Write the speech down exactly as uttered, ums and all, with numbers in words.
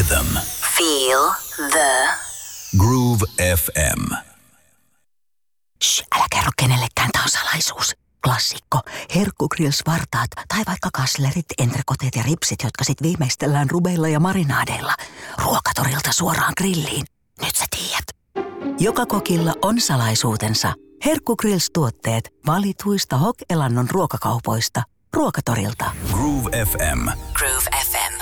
rhythm. Feel the Groove F M. Shh, älä kerro kenellekään, tää on salaisuus. Klassikko. Herkkugrills vartaat tai vaikka kaslerit, entrekoteet ja ripsit, jotka sit viimeistellään rubeilla ja marinaadeilla. Ruokatorilta suoraan grilliin. Nyt sä tiedät. Joka kokilla on salaisuutensa. Herkkugrills-tuotteet valituista Hok-Elannon ruokakaupoista. Ruokatorilta. Groove F M. Groove F M.